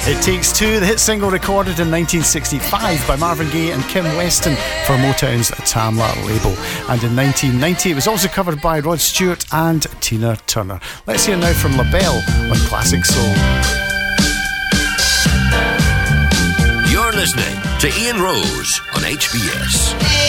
It Takes Two, the hit single recorded in 1965 by Marvin Gaye and Kim Weston for Motown's Tamla label. And in 1990 it was also covered by Rod Stewart and Tina Turner. Let's hear now from LaBelle on Classic Soul. You're listening to Ian Rose on HBS.